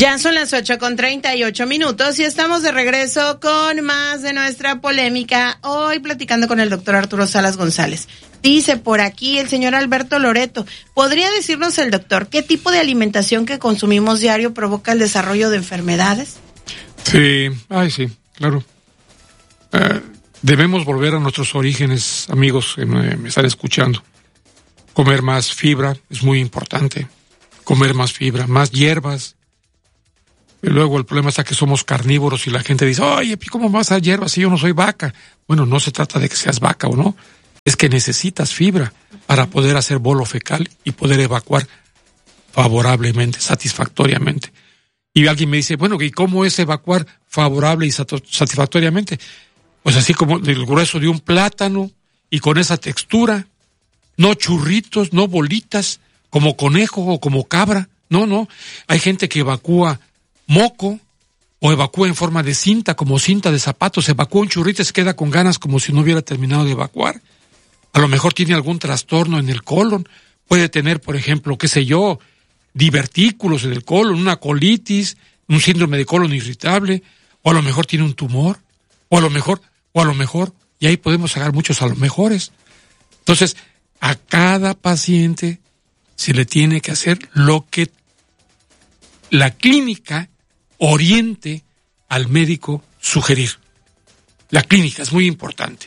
Ya son las 8:38 y estamos de regreso con más de nuestra polémica. Hoy platicando con el doctor Arturo Salas González. Dice por aquí el señor Alberto Loreto, ¿podría decirnos el doctor qué tipo de alimentación que consumimos diario provoca el desarrollo de enfermedades? Sí, sí, claro. Debemos volver a nuestros orígenes, amigos que me están escuchando. Comer más fibra es muy importante. Comer más fibra, más hierbas. Y luego el problema está que somos carnívoros y la gente dice, oye, ¿cómo vas a hierbas si yo no soy vaca? Bueno, no se trata de que seas vaca o no, es que necesitas fibra para poder hacer bolo fecal y poder evacuar favorablemente, satisfactoriamente. Y alguien me dice, bueno, ¿y cómo es evacuar favorable y satisfactoriamente? Pues así como del grueso de un plátano y con esa textura, no churritos, no bolitas, como conejo o como cabra, no, hay gente que evacúa moco, o evacúa en forma de cinta, como cinta de zapatos, evacúa un churrito y se queda con ganas como si no hubiera terminado de evacuar. A lo mejor tiene algún trastorno en el colon, puede tener, por ejemplo, divertículos en el colon, una colitis, un síndrome de colon irritable, o a lo mejor tiene un tumor, o a lo mejor, y ahí podemos sacar muchos a los mejores. Entonces, a cada paciente se le tiene que hacer lo que la clínica oriente al médico sugerir. La clínica es muy importante.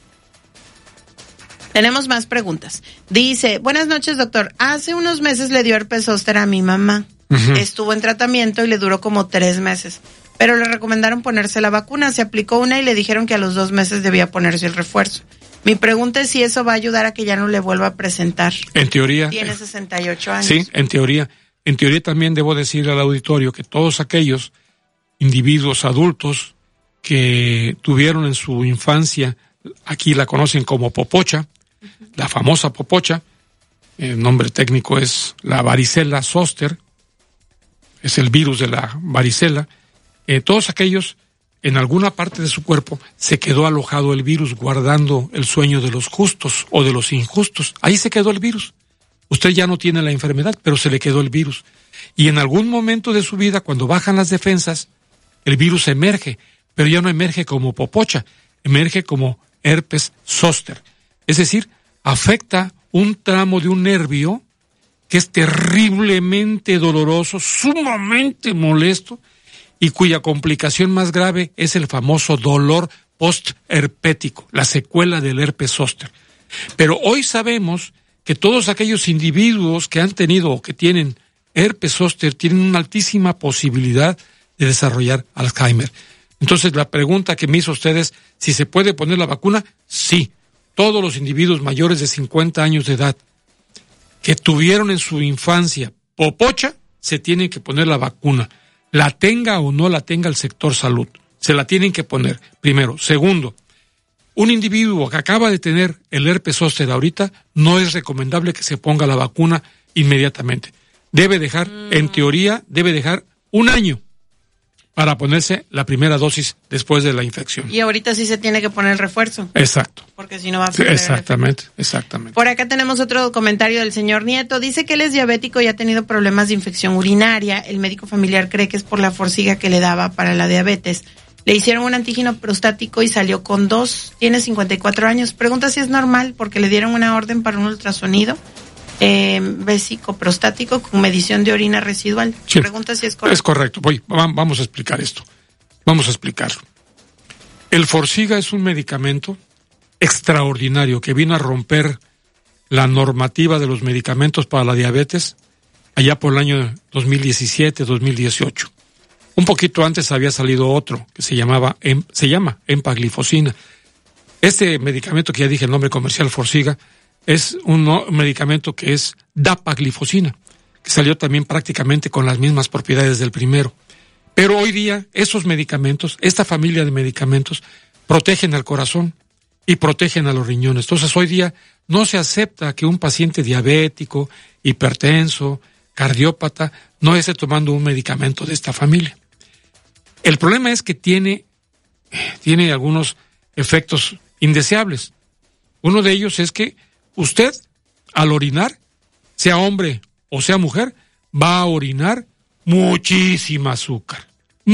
Tenemos más preguntas. Dice, buenas noches, doctor. Hace unos meses le dio herpes zóster a mi mamá. Uh-huh. Estuvo en tratamiento y le duró como 3 meses. Pero le recomendaron ponerse la vacuna. Se aplicó una y le dijeron que a los 2 meses debía ponerse el refuerzo. Mi pregunta es si eso va a ayudar a que ya no le vuelva a presentar. En teoría. Tiene 68 años. Sí, en teoría. En teoría también debo decir al auditorio que todos aquellos individuos adultos que tuvieron en su infancia, aquí la conocen como popocha, la famosa popocha, el nombre técnico es la varicela zoster, es el virus de la varicela, todos aquellos, en alguna parte de su cuerpo, se quedó alojado el virus guardando el sueño de los justos o de los injustos. Ahí se quedó el virus. Usted ya no tiene la enfermedad, pero se le quedó el virus. Y en algún momento de su vida, cuando bajan las defensas, el virus emerge, pero ya no emerge como popocha, emerge como herpes zóster. Es decir, afecta un tramo de un nervio que es terriblemente doloroso, sumamente molesto, y cuya complicación más grave es el famoso dolor postherpético, la secuela del herpes zóster. Pero hoy sabemos que todos aquellos individuos que han tenido o que tienen herpes zóster tienen una altísima posibilidad de desarrollar Alzheimer. Entonces la pregunta que me hizo usted es, ¿si se puede poner la vacuna? Sí. Todos los individuos mayores de 50 años de edad que tuvieron en su infancia popocha, se tienen que poner la vacuna. La tenga o no la tenga el sector salud. Se la tienen que poner, primero. Segundo, un individuo que acaba de tener el herpes zóster ahorita, no es recomendable que se ponga la vacuna inmediatamente. Debe dejar, en teoría, 1 año para ponerse la primera dosis después de la infección. Y ahorita sí se tiene que poner el refuerzo. Exacto. Porque si no va a perder. Exactamente. Por acá tenemos otro comentario del señor Nieto. Dice que él es diabético y ha tenido problemas de infección urinaria. El médico familiar cree que es por la forciga que le daba para la diabetes. Le hicieron un antígeno prostático y salió con 2. Tiene 54 años. Pregunta si es normal porque le dieron una orden para un ultrasonido vesicoprostático con medición de orina residual. Sí, pregunta si es correcto. Es correcto. Vamos a explicar esto. Vamos a explicarlo. El Forxiga es un medicamento extraordinario que vino a romper la normativa de los medicamentos para la diabetes allá por el año 2017-2018. Un poquito antes había salido otro que se llama empaglifosina. Este medicamento que ya dije el nombre comercial Forxiga es un medicamento que es dapaglifosina, que salió también prácticamente con las mismas propiedades del primero. Pero hoy día esos medicamentos, esta familia de medicamentos, protegen al corazón y protegen a los riñones. Entonces hoy día no se acepta que un paciente diabético, hipertenso, cardiópata, no esté tomando un medicamento de esta familia. El problema es que tiene algunos efectos indeseables. Uno de ellos es que usted, al orinar, sea hombre o sea mujer, va a orinar muchísima azúcar,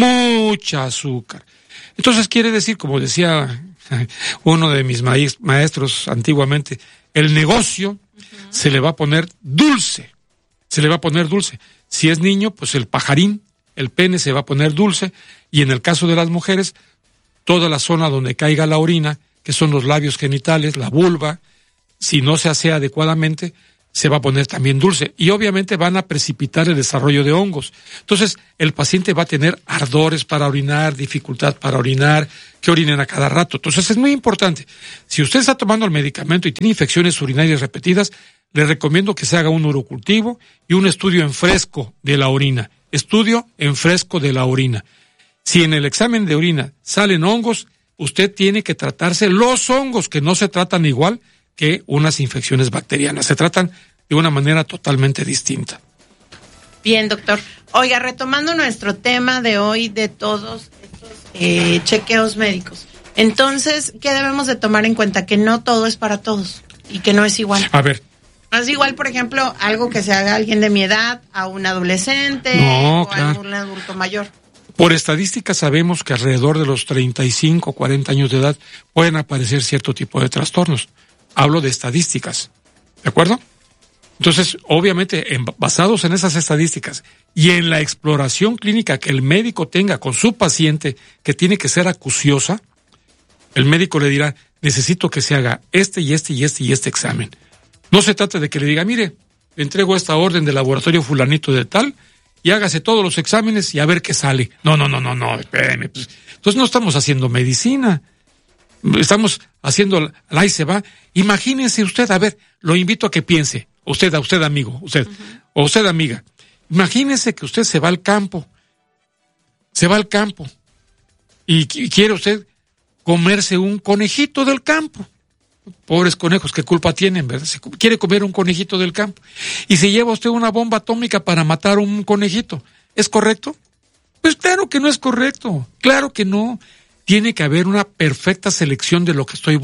mucha azúcar. Entonces quiere decir, como decía uno de mis maestros antiguamente, el negocio se le va a poner dulce, se le va a poner dulce. Si es niño, pues el pajarín, el pene se va a poner dulce, y en el caso de las mujeres, toda la zona donde caiga la orina, que son los labios genitales, la vulva, si no se hace adecuadamente, se va a poner también dulce, y obviamente van a precipitar el desarrollo de hongos. Entonces, el paciente va a tener ardores para orinar, dificultad para orinar, que orinen a cada rato. Entonces, es muy importante. Si usted está tomando el medicamento y tiene infecciones urinarias repetidas, le recomiendo que se haga un urocultivo y un estudio en fresco de la orina. Estudio en fresco de la orina. Si en el examen de orina salen hongos, usted tiene que tratarse los hongos, que no se tratan igual que unas infecciones bacterianas. Se tratan de una manera totalmente distinta. Bien, doctor. Oiga, retomando nuestro tema de hoy de todos estos chequeos médicos. Entonces, ¿qué debemos de tomar en cuenta? Que no todo es para todos y que no es igual. A ver. No es igual, por ejemplo, algo que se haga alguien de mi edad a un adolescente no, o claro. a un adulto mayor. Por estadística sabemos que alrededor de los 35, 40 años de edad pueden aparecer cierto tipo de trastornos. Hablo de estadísticas, ¿de acuerdo? Entonces, obviamente, basados en esas estadísticas y en la exploración clínica que el médico tenga con su paciente, que tiene que ser acuciosa, el médico le dirá, necesito que se haga este y este y este y este examen. No se trata de que le diga, mire, le entrego esta orden del laboratorio fulanito de tal, y hágase todos los exámenes y a ver qué sale. No, espéreme. Pues, entonces no estamos haciendo medicina. Estamos haciendo, ahí se va. Imagínense usted, a ver, lo invito a que piense, a usted amigo, usted, o usted amiga. Imagínense que usted se va al campo, y quiere usted comerse un conejito del campo. Pobres conejos, ¿qué culpa tienen, verdad? Se quiere comer un conejito del campo y se lleva usted una bomba atómica para matar un conejito. ¿Es correcto? Pues claro que no es correcto, claro que no. Tiene que haber una perfecta selección de lo que estoy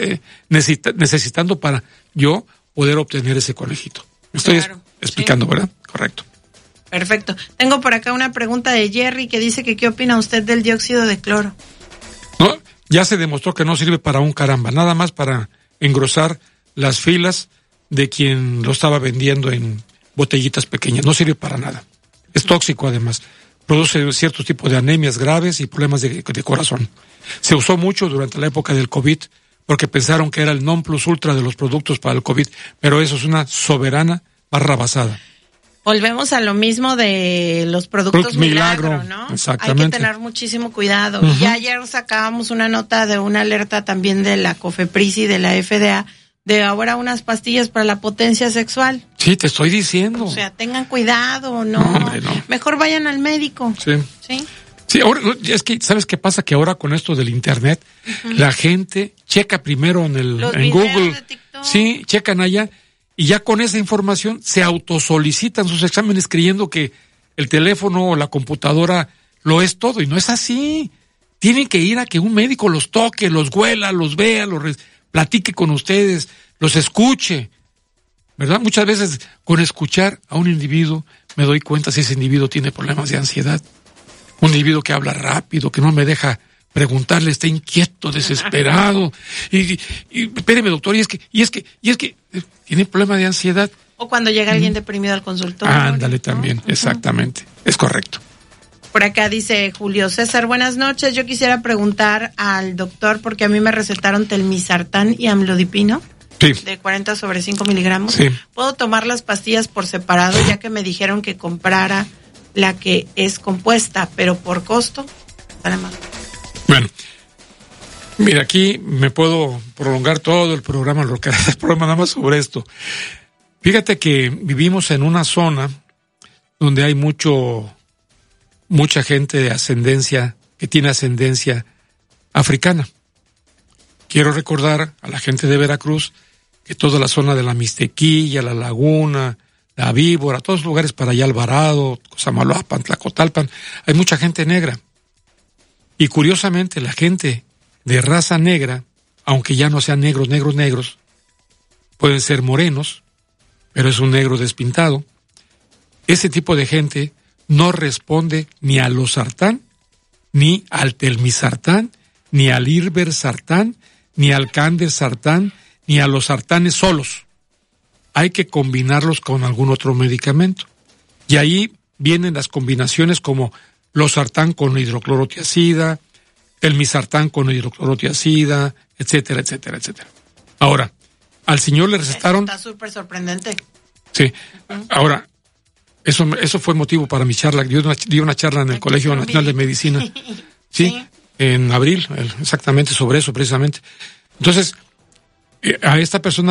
necesitando para yo poder obtener ese conejito. Me estoy explicando, sí. ¿Verdad? Correcto. Perfecto. Tengo por acá una pregunta de Jerry que dice que ¿qué opina usted del dióxido de cloro? No, ya se demostró que no sirve para un caramba, nada más para engrosar las filas de quien lo estaba vendiendo en botellitas pequeñas. No sirve para nada. Es tóxico además. Produce ciertos tipos de anemias graves y problemas de corazón. Se usó mucho durante la época del COVID porque pensaron que era el non plus ultra de los productos para el COVID, pero eso es una soberana barrabasada. Volvemos a lo mismo de los productos milagro, ¿no? Exactamente. Hay que tener muchísimo cuidado. Y ya ayer sacábamos una nota de una alerta también de la COFEPRIS y de la FDA de ahora unas pastillas para la potencia sexual. Sí, te estoy diciendo. O sea, tengan cuidado, ¿no? Hombre, no. Mejor vayan al médico. Sí. Sí, ahora, es que, ¿sabes qué pasa? Que ahora con esto del internet, la gente checa primero en Google. Sí, checan allá. Y ya con esa información se autosolicitan sus exámenes creyendo que el teléfono o la computadora lo es todo. Y no es así. Tienen que ir a que un médico los toque, los huela, los vea, platique con ustedes, los escuche. ¿Verdad? Muchas veces con escuchar a un individuo me doy cuenta si ese individuo tiene problemas de ansiedad. Un individuo que habla rápido, que no me deja preguntarle, está inquieto, desesperado. Y espéreme, doctor, y es que tiene problema de ansiedad. O cuando llega alguien deprimido al consultorio. Ándale, también, exactamente. Es correcto. Por acá dice Julio César, buenas noches. Yo quisiera preguntar al doctor, porque a mí me recetaron telmisartán y amlodipino. Sí. De 40 sobre 5 miligramos. Sí. ¿Puedo tomar las pastillas por separado, ya que me dijeron que comprara la que es compuesta, pero por costo? Bueno, mira, aquí me puedo prolongar todo el programa, lo que es el programa nada más sobre esto. Fíjate que vivimos en una zona donde hay mucha gente de ascendencia, que tiene ascendencia africana. Quiero recordar a la gente de Veracruz que toda la zona de la Mixtequilla, la Laguna, la Víbora, todos los lugares para allá, Alvarado, Cosamaloapan, Tlacotalpan, hay mucha gente negra. Y curiosamente la gente de raza negra, aunque ya no sean negros, pueden ser morenos, pero es un negro despintado. Ese tipo de gente no responde ni al losartán, ni al telmisartán, ni al irbesartán, ni al candesartán, ni a los sartanes solos. Hay que combinarlos con algún otro medicamento. Y ahí vienen las combinaciones como losartán con hidroclorotiazida, telmisartán con hidroclorotiazida, etcétera, etcétera, etcétera. Ahora, al señor le recetaron... Está súper sorprendente. Sí. Ahora, eso fue motivo para mi charla. Di una charla en el Colegio Nacional de Medicina. Sí, en abril, exactamente sobre eso, precisamente. Entonces, a esta persona